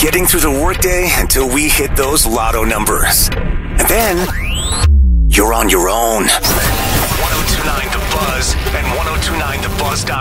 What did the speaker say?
getting through the workday until we hit those lotto numbers. And then, you're on your own. 1029 The Buzz and 1029thebuzz.com.